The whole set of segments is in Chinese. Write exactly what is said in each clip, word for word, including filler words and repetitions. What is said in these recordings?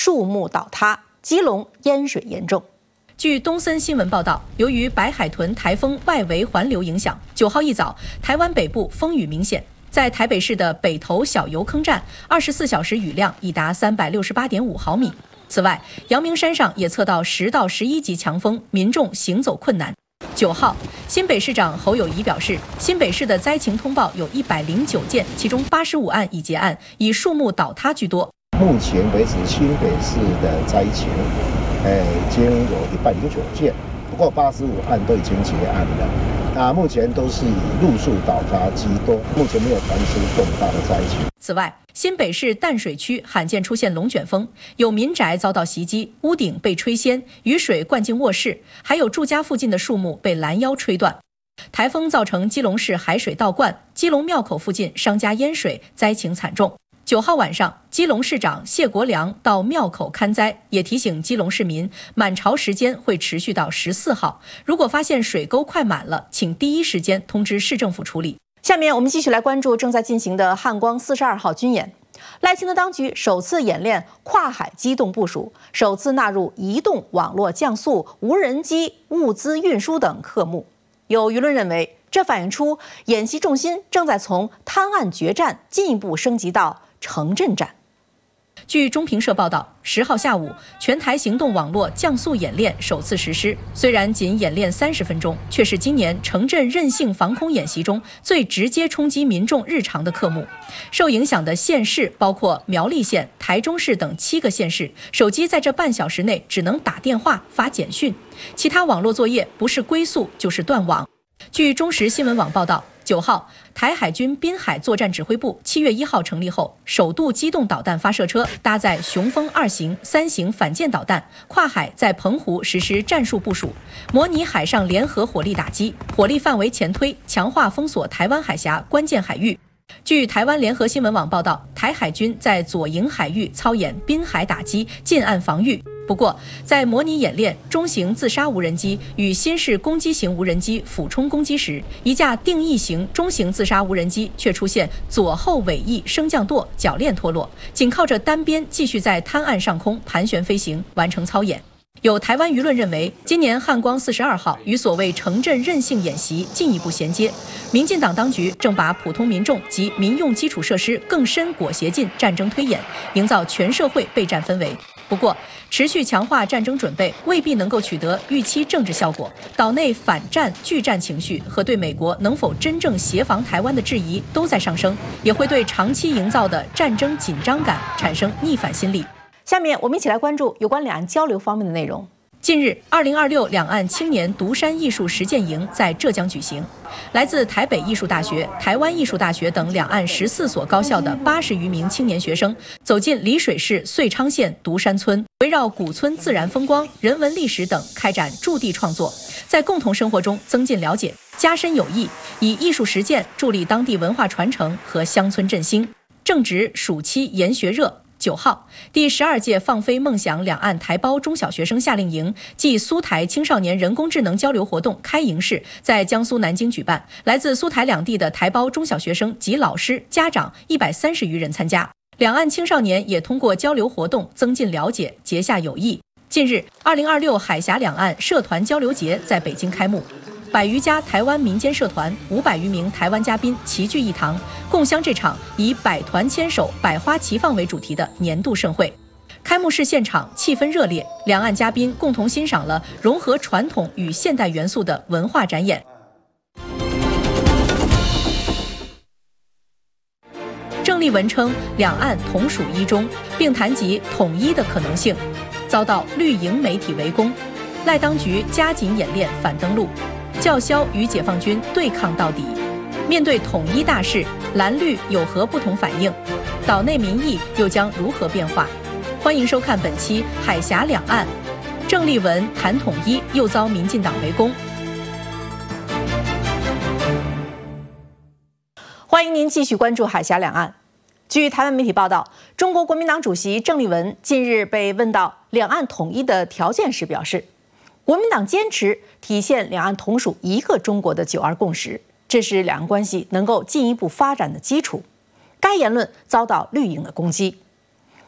树木倒塌，基隆淹水严重。据东森新闻报道，由于白海豚台风外围环流影响，九号一早，台湾北部风雨明显。在台北市的北投小油坑站，二十四小时雨量已达三百六十八点五毫米。此外，阳明山上也测到十到十一级强风，民众行走困难。九号，新北市长侯友宜表示，新北市的灾情通报有一百零九件，其中八十五案已结案，以树木倒塌居多。 目前为止，新北市的灾情，呃，已经有一百零九件，不过八十五案都已经结案了。那目前都是以路树倒塌居多，目前没有传出重大的灾情。 此外，新北市淡水区罕见出现龙卷风，有民宅遭到袭击，屋顶被吹掀，雨水灌进卧室，还有住家附近的树木被拦腰吹断。台风造成基隆市海水倒灌，基隆庙口附近商家淹水，灾情惨重。九号晚上，基隆市长谢国良到庙口看灾，也提醒基隆市民，满潮时间会持续到十四号。如果发现水沟快满了，请第一时间通知市政府处理。下面我们继续来关注正在进行的汉光四十二号军演。赖清德当局首次演练跨海机动部署，首次纳入移动网络降速、无人机、物资运输等科目。有舆论认为，这反映出演习重心正在从滩岸决战进一步升级到城镇战。据中评社报道，十号下午，全台行动网络降速演练首次实施。虽然仅演练三十分钟，却是今年城镇韧性防空演习中最直接冲击民众日常的科目。受影响的县市包括苗栗县、台中市等七个县市，手机在这半小时内只能打电话、发简讯，其他网络作业不是龟速就是断网。据中时新闻网报道，九号，台海军滨海作战指挥部七月一号成立后，首度机动导弹发射车搭载雄风二型、三型反舰导弹，跨海在澎湖实施战术部署，模拟海上联合火力打击，火力范围前推，强化封锁台湾海峡关键海域。据台湾联合新闻网报道，台海军在左营海域操演滨海打击、近岸防御。不过，在模拟演练中型自杀无人机与新式攻击型无人机俯冲攻击时，一架定翼型中型自杀无人机却出现左后尾翼升降舵铰链脱落，仅靠着单边继续在滩岸上空盘旋飞行，完成操演。有台湾舆论认为，今年汉光四十二号与所谓城镇韧性演习进一步衔接，民进党当局正把普通民众及民用基础设施更深裹挟进战争推演，营造全社会备战氛围。不过，持续强化战争准备未必能够取得预期政治效果，岛内反战拒战情绪和对美国能否真正协防台湾的质疑都在上升，也会对长期营造的战争紧张感产生逆反心理。下面我们一起来关注有关两岸交流方面的内容。近日，二零二六两岸青年独山艺术实践营在浙江举行，来自台北艺术大学、台湾艺术大学等两岸十四所高校的八十余名青年学生，走进丽水市遂昌县独山村，围绕古村自然风光、人文历史等开展驻地创作，在共同生活中增进了解，加深友谊，以艺术实践助力当地文化传承和乡村振兴。正值暑期研学热。九号，第十二届放飞梦想两岸台胞中小学生夏令营暨苏台青少年人工智能交流活动开营式在江苏南京举办，来自苏台两地的台胞中小学生及老师、家长一百三十余人参加。两岸青少年也通过交流活动增进了解，结下友谊。近日，二零二六海峡两岸社团交流节在北京开幕。百余家台湾民间社团、五百余名台湾嘉宾齐聚一堂，共襄这场以百团牵手、百花齐放为主题的年度盛会。开幕式现场气氛热烈，两岸嘉宾共同欣赏了融合传统与现代元素的文化展演。郑丽文称两岸同属一中，并谈及统一的可能性，遭到绿营媒体围攻，赖当局加紧演练反登陆。叫嚣与解放军对抗到底。面对统一大势，蓝绿有何不同反应？岛内民意又将如何变化？欢迎收看本期《海峡两岸》。郑丽文谈统一，又遭民进党围攻。欢迎您继续关注《海峡两岸》。据台湾媒体报道，中国国民党主席郑丽文近日被问到两岸统一的条件时表示，国民党坚持体现两岸同属一个中国的九二共识，这是两岸关系能够进一步发展的基础。该言论遭到绿营的攻击。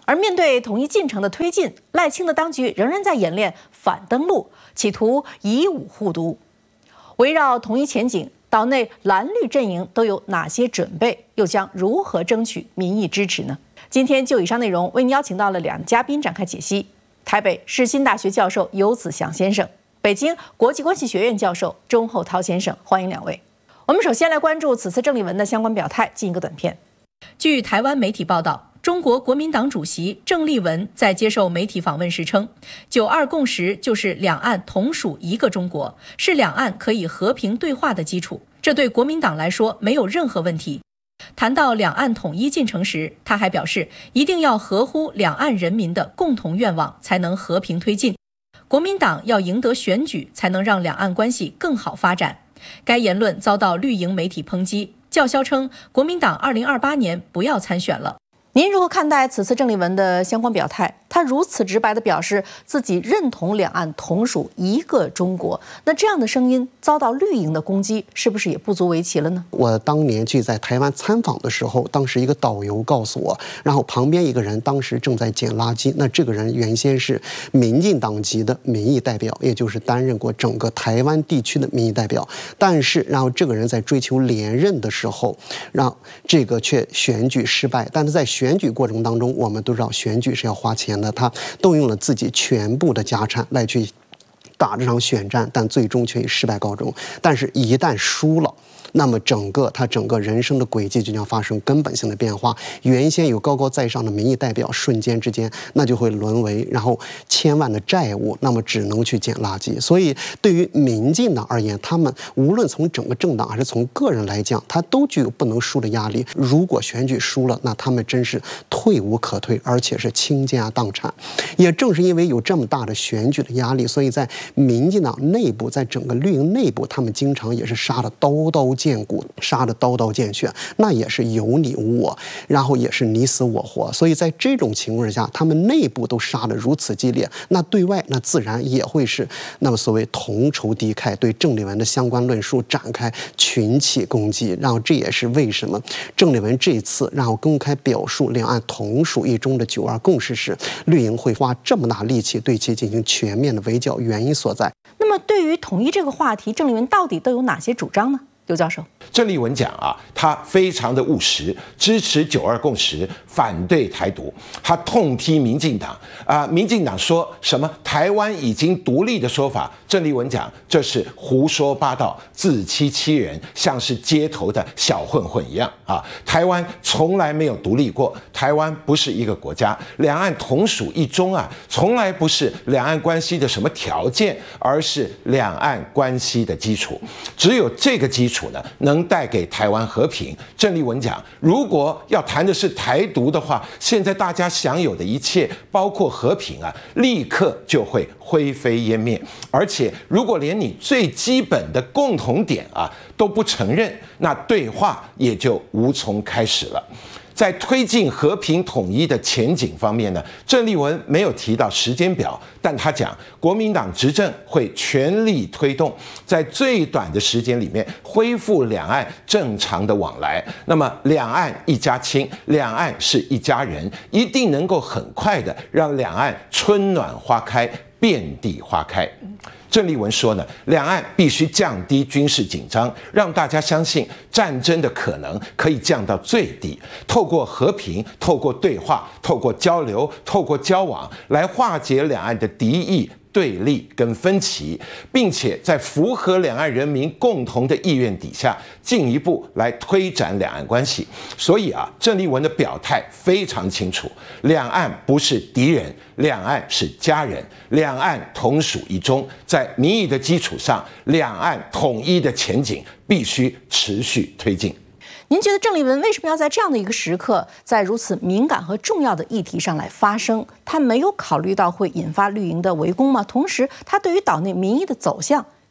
而面对统一进程的推进，赖清的当局仍然在演练反登陆，企图以武护独。围绕统一前景，岛内蓝绿阵营都有哪些准备？又将如何争取民意支持呢？今天就以上内容为您邀请到了两嘉宾展开解析：台北世新大学教授游子祥先生，北京国际关系学院教授钟厚涛先生，欢迎两位。我们首先来关注此次郑丽文的相关表态，进一个短片。据台湾媒体报道，中国国民党主席郑丽文在接受媒体访问时称，九二共识就是两岸同属一个中国，是两岸可以和平对话的基础，这对国民党来说没有任何问题。谈到两岸统一进程时，他还表示，一定要合乎两岸人民的共同愿望，才能和平推进。国民党要赢得选举，才能让两岸关系更好发展。该言论遭到绿营媒体抨击，叫嚣称国民党二零二八年不要参选了。您如何看待此次郑丽文的相关表态？他如此直白地表示自己认同两岸同属一个中国，那这样的声音遭到绿营的攻击，是不是也不足为奇了呢？ 我当年去在台湾参访的时候，当时一个导游告诉我，然后旁边一个人当时正在捡垃圾，那这个人原先是民进党籍的民意代表，也就是担任过整个台湾地区的民意代表，但是然后这个人在追求连任的时候，让这个却选举失败，但是在选选举过程当中，我们都知道选举是要花钱的，他动用了自己全部的家产来去打这场选战，但最终却以失败告终。但是，一旦输了，那么整个他整个人生的轨迹就将发生根本性的变化。原先有高高在上的民意代表，瞬间之间那就会沦为然后千万的债务，那么只能去捡垃圾。所以对于民进党而言，他们无论从整个政党还是从个人来讲，他都具有不能输的压力。如果选举输了，那他们真是退无可退，而且是倾家荡产。也正是因为有这么大的选举的压力，所以在民进党内部，在整个绿营内部，他们经常也是杀得刀刀见骨，杀得刀刀见血，那也是有你无我，然后也是你死我活。所以在这种情况下，他们内部都杀得如此激烈，那对外那自然也会是那么所谓同仇敌忾，对郑丽文的相关论述展开群起攻击。然后这也是为什么郑丽文这次然后公开表述两岸同属一中的九二共识时，绿营会花这么大力气对其进行全面的围剿原因所在。 那么对于统一这个话题，郑丽文到底都有哪些主张呢？刘教授， 郑丽文讲啊，他非常的务实，支持九二共识，反对台独。他痛批民进党啊，民进党说什么台湾已经独立的说法，郑丽文讲这是胡说八道，自欺欺人，像是街头的小混混一样啊。台湾从来没有独立过，台湾不是一个国家，两岸同属一中啊，从来不是两岸关系的什么条件，而是两岸关系的基础。只有这个基础能带给台湾和平。郑丽文讲，如果要谈的是台独的话，现在大家享有的一切，包括和平啊，立刻就会灰飞烟灭。而且，如果连你最基本的共同点啊都不承认，那对话也就无从开始了。在推进和平统一的前景方面呢，郑丽文没有提到时间表，但他讲国民党执政会全力推动，在最短的时间里面恢复两岸正常的往来。那么两岸一家亲，两岸是一家人，一定能够很快的让两岸春暖花开，遍地花开。郑丽文说呢，两岸必须降低军事紧张，让大家相信战争的可能可以降到最低，透过和平，透过对话，透过交流，透过交往，来化解两岸的敌意、对立跟分歧，并且在符合两岸人民共同的意愿底下，进一步来推展两岸关系。所以啊，郑丽文的表态非常清楚，两岸不是敌人，两岸是家人，两岸同属一中，在民意的基础上，两岸统一的前景必须持续推进。 您觉得郑丽文为什么要在这样的一个时刻，在如此敏感和重要的议题上来发声？他没有考虑到会引发绿营的围攻吗？同时，他对于岛内民意的走向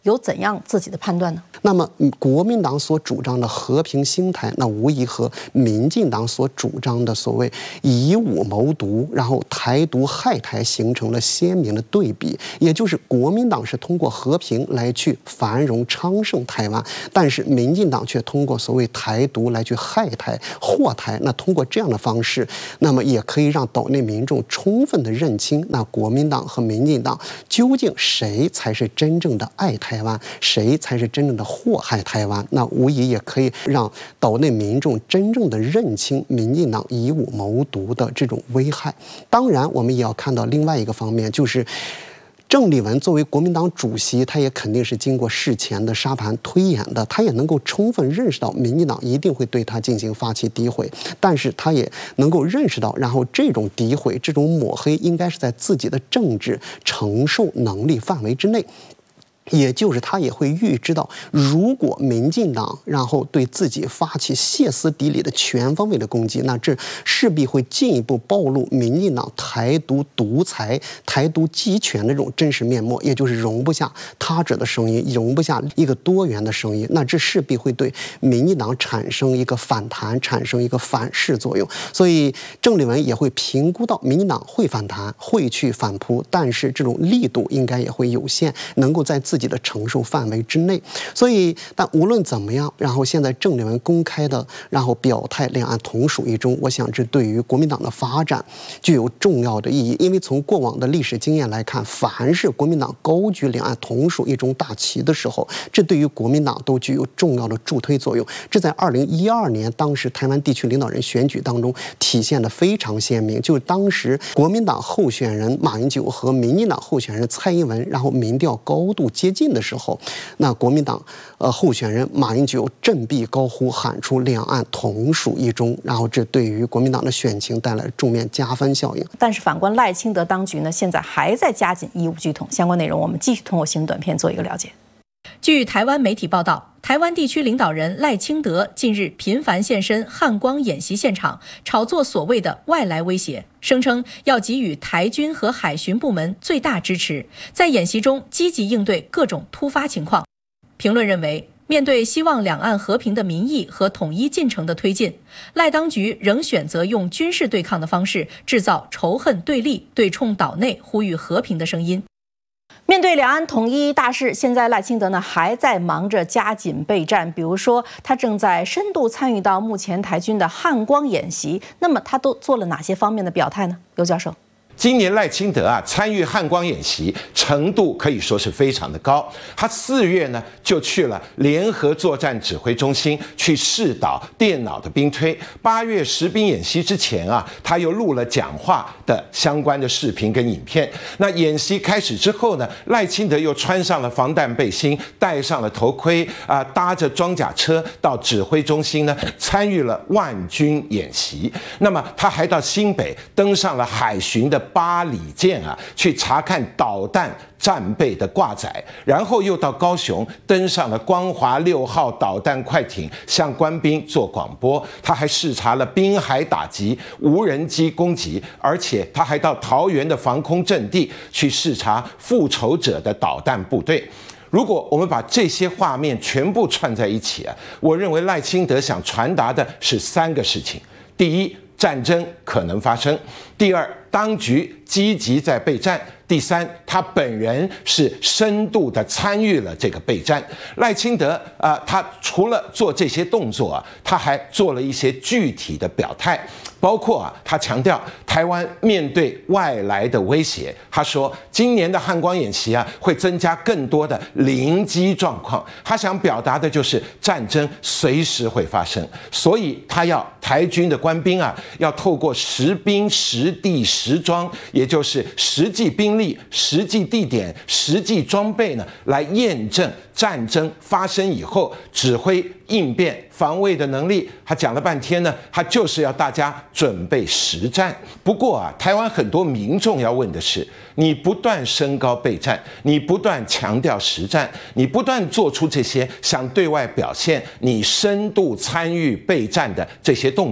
有怎样自己的判断呢？ 那么，国民党所主张的和平兴台，那无疑和民进党所主张的所谓以武谋独，然后台独害台形成了鲜明的对比。也就是国民党是通过和平来去繁荣昌盛台湾，但是民进党却通过所谓台独来去害台祸台。那通过这样的方式，那么也可以让岛内民众充分的认清，那国民党和民进党究竟谁才是真正的爱台湾，谁才是真正的祸害台湾。那无疑也可以让岛内民众真正的认清民进党以武谋独的这种危害。当然，我们也要看到另外一个方面，就是郑丽文作为国民党主席，他也肯定是经过事前的沙盘推演的，他也能够充分认识到民进党一定会对他进行发起诋毁，但是他也能够认识到，然后这种诋毁、这种抹黑，应该是在自己的政治承受能力范围之内。也就是他也会预知到，如果民进党然后对自己发起歇斯底里的全方位的攻击，那这势必会进一步暴露民进党台独独裁、台独集权的这种真实面目，也就是容不下他者的声音，容不下一个多元的声音，那这势必会对民进党产生一个反弹，产生一个反噬作用。所以郑丽文也会评估到民进党会反弹，会去反扑，但是这种力度应该也会有限，能够在自己的承受范围之内。所以，但无论怎么样，然后现在郑丽文公开的，然后表态两岸同属一中，我想这对于国民党的发展具有重要的意义。因为从过往的历史经验来看，凡是国民党高举两岸同属一中大旗的时候，这对于国民党都具有重要的助推作用。这在二零一二年当时台湾地区领导人选举当中体现的非常鲜明。就是当时国民党候选人马英九和民进党候选人蔡英文，然后民调高度接近的时候，那国民党呃候选人马英九振臂高呼，喊出两岸同属一中，然后这对于国民党的选情带来正面加分效应。 但是反观赖清德当局呢，现在还在加紧以武拒统。相关内容我们继续通过新闻短片做一个了解。据台湾媒体报道，台湾地区领导人赖清德近日频繁现身汉光演习现场，炒作所谓的外来威胁，声称要给予台军和海巡部门最大支持，在演习中积极应对各种突发情况。评论认为，面对希望两岸和平的民意和统一进程的推进，赖当局仍选择用军事对抗的方式制造仇恨对立，对冲岛内呼吁和平的声音。面对两岸统一大事，现在赖清德呢还在忙着加紧备战。比如说，他正在深度参与到目前台军的汉光演习。那么，他都做了哪些方面的表态呢？刘教授。 今年赖清德啊参与汉光演习程度可以说是非常的高。他四月呢就去了联合作战指挥中心去试导电脑的兵推。八月实兵演习之前啊，他又录了讲话的相关的视频跟影片。那演习开始之后呢，赖清德又穿上了防弹背心，戴上了头盔啊，搭着装甲车到指挥中心呢参与了万军演习。那么他还到新北登上了海巡的八里舰啊，去查看导弹战备的挂载，然后又到高雄登上了光华六号导弹快艇，向官兵做广播。他还视察了滨海打击、无人机攻击，而且他还到桃园的防空阵地去视察复仇者的导弹部队。如果我们把这些画面全部串在一起啊，我认为赖清德想传达的是三个事情：第一，战争可能发生；第二，当局积极在备战；第三，他本人是深度的参与了这个备战。赖清德啊、呃，他除了做这些动作啊，他还做了一些具体的表态，包括啊，他强调台湾面对外来的威胁，他说今年的汉光演习啊，会增加更多的临机状况。他想表达的就是战争随时会发生，所以他要台军的官兵啊，要透过实兵实地实装，也就是实际兵力、实际地点、实际装备呢，来验证战争发生以后指挥应变防卫的能力。他讲了半天呢，他就是要大家准备实战。不过啊，台湾很多民众要问的是，你不断升高备战，你不断强调实战，你不断做出这些想对外表现你深度参与备战的这些动作，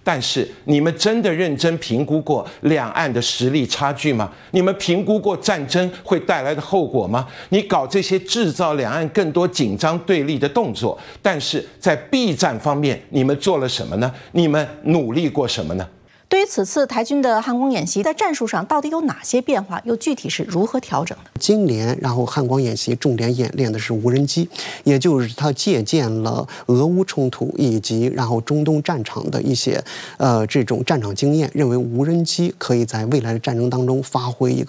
但是你们真的认真评估过两岸的实力差距吗？你们评估过战争会带来的后果吗？你搞这些制造两岸更多紧张对立的动作，但是在避战方面，你们做了什么呢？你们努力过什么呢？ 对于此次台军的汉光演习，在战术上到底有哪些变化，又具体是如何调整的？ 今年，然后汉光演习重点演练的是无人机，也就是它借鉴了俄乌冲突以及然后中东战场的一些呃这种战场经验，认为无人机可以在未来的战争当中发挥一个